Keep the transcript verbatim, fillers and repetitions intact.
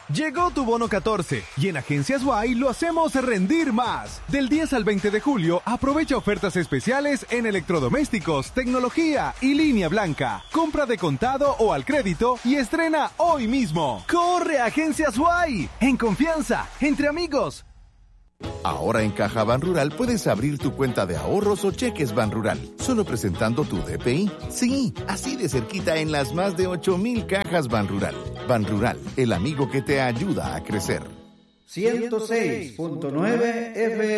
Llegó tu bono catorce y en Agencias Y lo hacemos rendir más. Del diez al veinte de julio, aprovecha ofertas especiales en electrodomésticos, tecnología y línea blanca. Compra de contado o al crédito y estrena hoy mismo. ¡Corre a Agencias Y! En confianza, entre amigos. Ahora en Caja Banrural puedes abrir tu cuenta de ahorros o cheques Banrural, solo presentando tu D P I. Sí, así de cerquita en las más de ocho mil cajas Banrural. Banrural, el amigo que te ayuda a crecer. ciento seis punto nueve F M